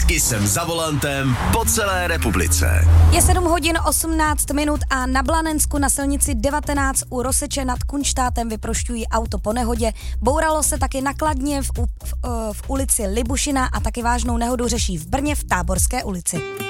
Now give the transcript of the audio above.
I jsem za volantem po celé republice. Je 7 hodin 18 minut a na Blanensku na silnici 19 u Roseče nad Kunštátem vyprošťují auto po nehodě. Bouralo se taky na Kladně v ulici Libušina a taky vážnou nehodu řeší v Brně v Táborské ulici.